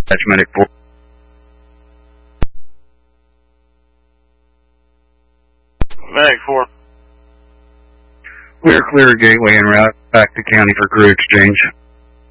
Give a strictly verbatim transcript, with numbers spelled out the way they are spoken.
That's Medic four. Medic four. We're clear gateway en route back to county for crew exchange.